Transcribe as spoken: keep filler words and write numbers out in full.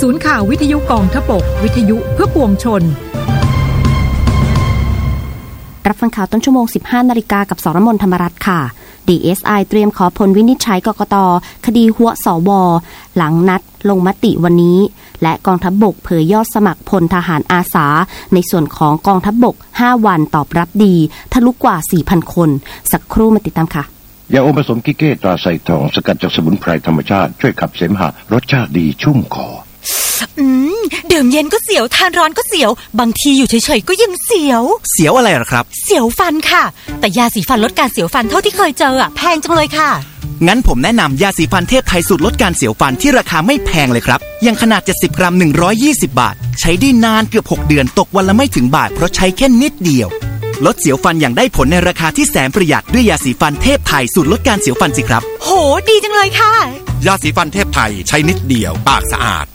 ศูนย์ข่าววิทยุกองทพบกวิทยุเพื่อปวงชนรับฟังข่าวต้นชั่วโมง สิบห้านาฬิกา กับสรมนธรรมรัตน์ค่ะ ดี เอส ไอ เตรียมขอผลวินิจฉัยกกต.คดีหัวสว.หลังนัดลงมติวันนี้และกองทัพบกเผยยอดสมัครพลทหารอาสาในส่วนของกองทัพบกห้าวันตอบรับดีทะลุกว่า สี่พัน คนสักครู่มาติดตามค่ะยาอมผสมกิเก้ตราไซทองสกัดจากสมุนไพรธรรมชาติช่วยขับเสมหะรสชาติดีชุ่มคออืมดื่มเย็นก็เสียวทานร้อนก็เสียวบางทีอยู่เฉยๆก็ยังเสียวเสียวอะไรหรอครับเสียวฟันค่ะแต่ยาสีฟันลดการเสียวฟันเท่าที่เคยเจออ่ะแพงจังเลยค่ะงั้นผมแนะนำยาสีฟันเทพไทยสูตรลดการเสียวฟันที่ราคาไม่แพงเลยครับอย่างขนาดเจ็ดสิบกรัมหนึ่งร้อยยี่สิบบาทใช้ได้นานเกือบหกเดือนตกวันละไม่ถึงบาทเพราะใช้แค่นิดเดียวลดเสียวฟันอย่างได้ผลในราคาที่แสนประหยัดด้วยยาสีฟันเทพไทยสูตรลดการเสียวฟันสิครับโหดีจังเลยค่ะยาสีฟันเทพไทยใช้นิดเดียวปากสะอาด